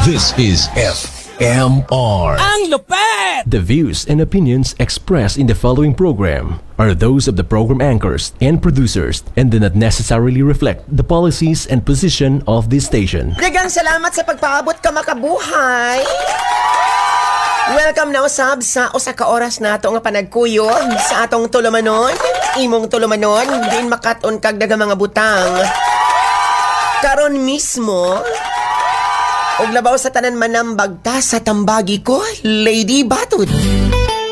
This is FMR. Ang lupet! The views and opinions expressed in the following program are those of the program anchors and producers and do not necessarily reflect the policies and position of this station. Dagang salamat sa pagpaabot ka makabuhay. Welcome na usab sa usa ka oras nato nga panagkuyog sa atong tulumanon. Imong tulumanon, din makaton kag daghang mga butang. Karon mismo, og labaw sa tanan manambagta sa tambagi ko, Lady Batud.